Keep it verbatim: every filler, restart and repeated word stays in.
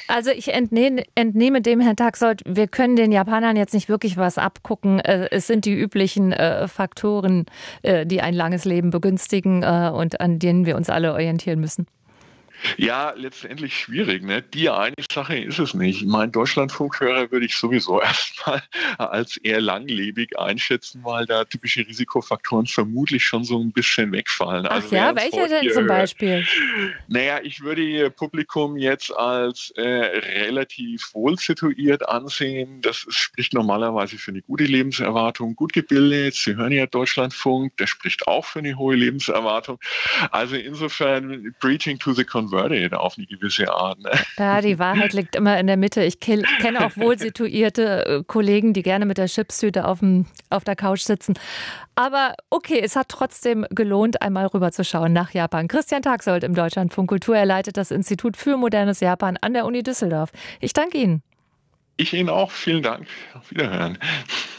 Also ich entnehme, entnehme dem, Herrn Taxold, wir können den Japanern jetzt nicht wirklich was abgucken. Es sind die üblichen äh, Faktoren, äh, die ein langes Leben begünstigen äh, und an denen wir uns alle orientieren müssen. Ja, letztendlich schwierig. Ne? Die eine Sache ist es nicht. Ich meine, Deutschlandfunkhörer würde ich sowieso erstmal als eher langlebig einschätzen, weil da typische Risikofaktoren vermutlich schon so ein bisschen wegfallen. Ach Also wer ja, uns welche heute denn hier zum hört, Beispiel? naja, ich würde Ihr Publikum jetzt als äh, relativ wohl situiert ansehen. Das ist, spricht normalerweise für eine gute Lebenserwartung, gut gebildet. Sie hören ja Deutschlandfunk, der spricht auch für eine hohe Lebenserwartung. Also insofern preaching to the converted auf eine gewisse Art. Ne? Ja, die Wahrheit liegt immer in der Mitte. Ich kenne auch wohl situierte äh, Kollegen, die gerne mit der Chipstüte auf, dem, auf der Couch sitzen. Aber okay, es hat trotzdem gelohnt, einmal rüberzuschauen nach Japan. Christian Taxold im Deutschlandfunk Kultur. Er leitet das Institut für modernes Japan an der Uni Düsseldorf. Ich danke Ihnen. Ich Ihnen auch. Vielen Dank. Auf Wiederhören.